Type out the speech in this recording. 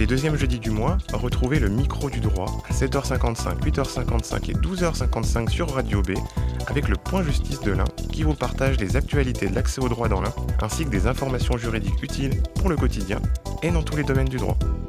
les deuxièmes jeudis du mois, retrouvez le micro du droit à 7h55, 8h55 et 12h55 sur Radio B avec le Point Justice de l'Ain qui vous partage les actualités de l'accès au droit dans l'Ain ainsi que des informations juridiques utiles pour le quotidien et dans tous les domaines du droit.